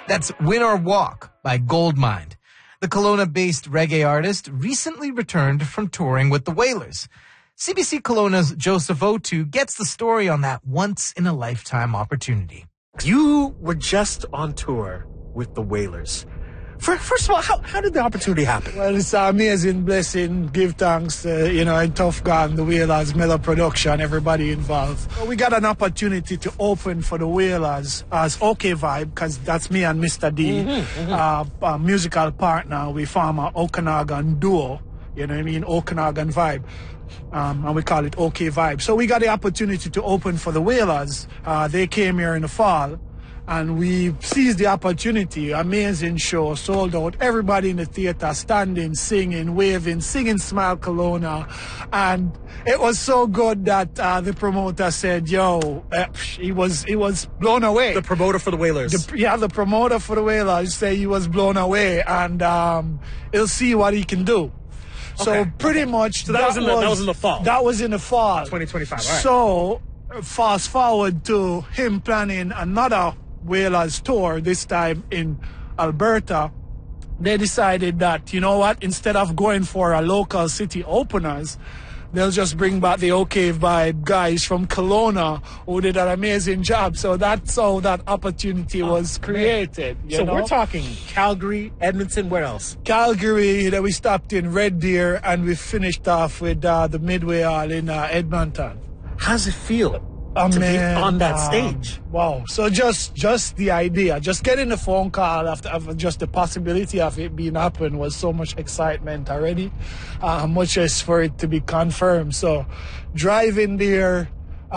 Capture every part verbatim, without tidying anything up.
That's Win or Walk by Goldmind. The Kelowna-based reggae artist recently returned from touring with the Wailers. C B C Kelowna's Joseph Otu gets the story on that once-in-a-lifetime opportunity. You were just on tour with the Wailers. First of all, how, how did the opportunity happen? Well, it's an amazing blessing. Give thanks, uh, you know, in Tough Gun, the Wailers, Miller Production, everybody involved. We got an opportunity to open for the Wailers as OK Vibe, because that's me and Mister D, mm-hmm, mm-hmm. Uh, a musical partner. We form an Okanagan duo, you know what I mean, Okanagan Vibe. Um, and we call it OK Vibe. So we got the opportunity to open for the Wailers. Uh, they came here in the fall. And we seized the opportunity. Amazing show, sold out. Everybody in the theater standing, singing, waving, singing Smile Kelowna. And it was so good that uh, the promoter said, yo, uh, he was he was blown away. The promoter for the Wailers. The, yeah, the promoter for the Wailers say he was blown away. And um, he'll see what he can do. So okay. pretty much so that, that, was in the, that was in the fall. That was in the fall. twenty twenty-five, all right. So fast forward to him planning another Wailers tour, this time in Alberta. They decided that, you know what, instead of going for a local city openers, they'll just bring back the OK Vibe guys from Kelowna who did an amazing job. So that's how that opportunity oh, was created. You so know? We're talking Calgary, Edmonton, where else? Calgary, then we stopped in Red Deer, and we finished off with uh, the Midway Hall in uh, Edmonton. How does it feel? Oh, to man, be on that um, stage. Wow. So just just the idea, just getting the phone call after, after just the possibility of it being happen was so much excitement already, uh, much as for it to be confirmed. So driving there,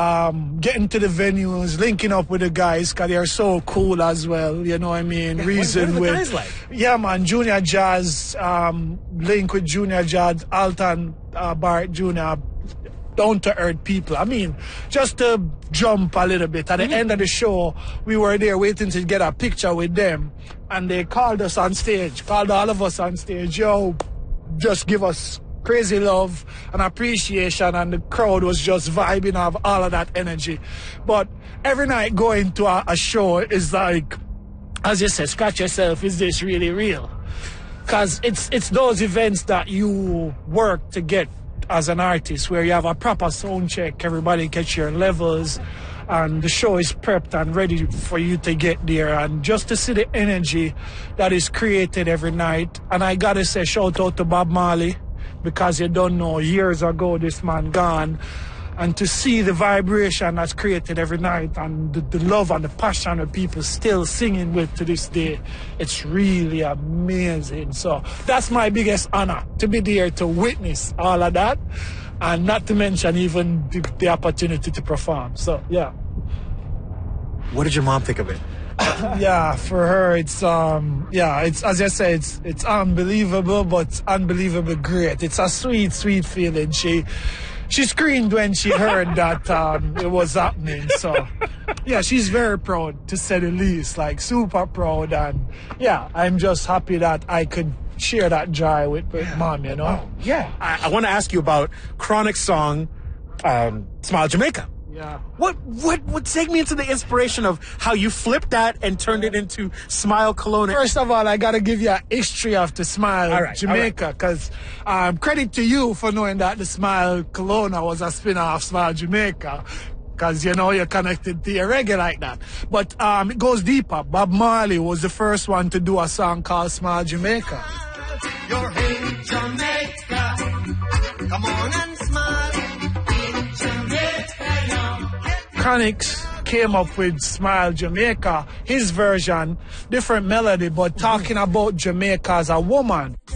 um, getting to the venues, linking up with the guys, because they're so cool as well, you know what I mean? Yeah, Reason what, what are the with, guys like? Yeah, man, Junior Jazz, um, link with Junior Jazz, Alton uh, Barrett Junior, down-to-earth people. I mean, just to jump a little bit, at the mm-hmm. end of the show, we were there waiting to get a picture with them, and they called us on stage, called all of us on stage, yo, just give us crazy love and appreciation, and the crowd was just vibing off all of that energy. But every night going to a, a show is like, as you said, scratch yourself, is this really real? Because it's, it's those events that you work to get as an artist, where you have a proper sound check, everybody gets your levels, and the show is prepped and ready for you to get there. And just to see the energy that is created every night. And I gotta say shout out to Bob Marley, because you don't know, years ago this man gone, and to see the vibration that's created every night, and the, the love and the passion of people still singing with to this day, it's really amazing. So that's my biggest honor, to be there to witness all of that, and not to mention even the, the opportunity to perform. So yeah. What did your mom think of it? Yeah, for her, it's um, yeah, it's, as I say, it's it's unbelievable, but unbelievably great. It's a sweet, sweet feeling. She. She screamed when she heard that um, it was happening. So, yeah, she's very proud, to say the least, like super proud. And, yeah, I'm just happy that I could share that joy with, with Mom, you know? Oh, yeah. I, I want to ask you about Chronic's song, um, Smile Jamaica. Yeah. What, what, what, take me into the inspiration of how you flipped that and turned it into Smile Kelowna. First of all, I got to give you a history of the Smile all right, Jamaica, because right. um, credit to you for knowing that the Smile Kelowna was a spin-off of Smile Jamaica, because, you know, you're connected to your reggae like that. But um, it goes deeper. Bob Marley was the first one to do a song called Smile Jamaica. You're in Jamaica. Come on and smile in Jamaica. Chronix came up with Smile Jamaica, his version, different melody, but talking about Jamaica as a woman.